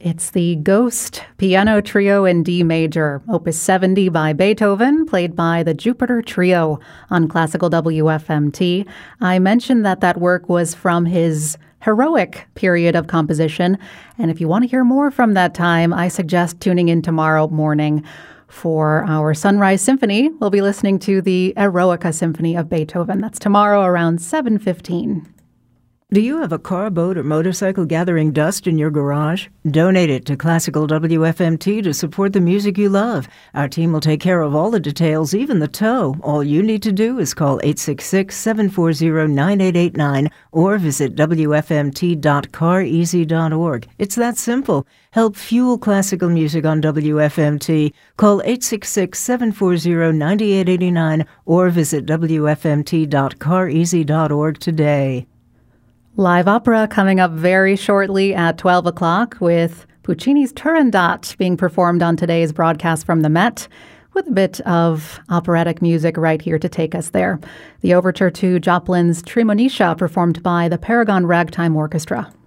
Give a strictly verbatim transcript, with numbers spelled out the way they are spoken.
It's the Ghost Piano Trio in D major, Opus seventy by Beethoven, played by the Jupiter Trio on Classical W F M T. I mentioned that that work was from his heroic period of composition, and if you want to hear more from that time, I suggest tuning in tomorrow morning. For our Sunrise Symphony, we'll be listening to the Eroica Symphony of Beethoven. That's tomorrow around seven fifteen. Do you have a car, boat, or motorcycle gathering dust in your garage? Donate it to Classical W F M T to support the music you love. Our team will take care of all the details, even the tow. All you need to do is call eight six six, seven four zero, nine eight eight nine or visit w f m t dot car easy dot org. It's that simple. Help fuel classical music on W F M T. Call eight six six, seven four zero, nine eight eight nine or visit w f m t dot car easy dot org today. Live opera coming up very shortly at twelve o'clock with Puccini's Turandot being performed on today's broadcast from the Met, with a bit of operatic music right here to take us there. The overture to Joplin's Tremonisha performed by the Paragon Ragtime Orchestra.